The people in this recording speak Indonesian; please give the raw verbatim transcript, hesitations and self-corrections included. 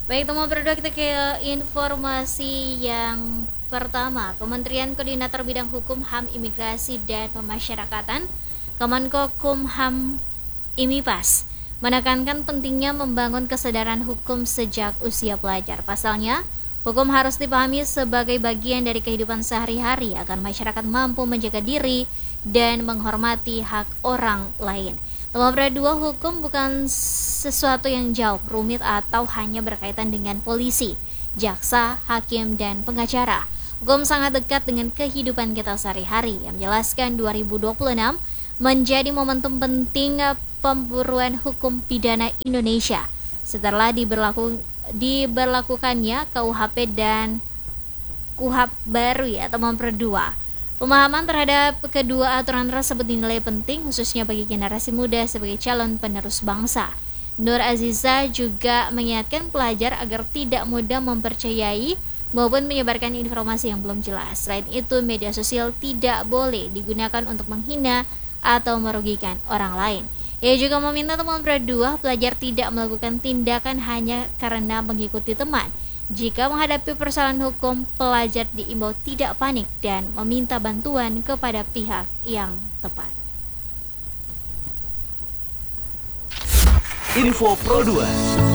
Baik, teman berdua, kita ke informasi yang pertama. Kementerian Koordinator Bidang Hukum, H A M, Imigrasi, dan Pemasyarakatan, Kemenkokumham IMIPAS, menekankan pentingnya membangun kesadaran hukum sejak usia pelajar. Pasalnya, hukum harus dipahami sebagai bagian dari kehidupan sehari-hari agar masyarakat mampu menjaga diri dan menghormati hak orang lain. Nomor dua, hukum bukan sesuatu yang jauh, rumit, atau hanya berkaitan dengan polisi, jaksa, hakim, dan pengacara. Hukum sangat dekat dengan kehidupan kita sehari-hari, yang menjelaskan dua ribu dua puluh enam menjadi momentum penting pemburuan hukum pidana Indonesia setelah diberlaku, diberlakukannya K U H P dan K U H P baru ya, atau nomor dua. Pemahaman terhadap kedua aturan tersebut dinilai penting khususnya bagi generasi muda sebagai calon penerus bangsa. Nur Aziza juga mengingatkan pelajar agar tidak mudah mempercayai maupun menyebarkan informasi yang belum jelas. Selain itu, media sosial tidak boleh digunakan untuk menghina atau merugikan orang lain. Ia juga meminta teman berdua pelajar tidak melakukan tindakan hanya karena mengikuti teman. Jika menghadapi persoalan hukum, pelajar diimbau tidak panik dan meminta bantuan kepada pihak yang tepat. Info Pro dua.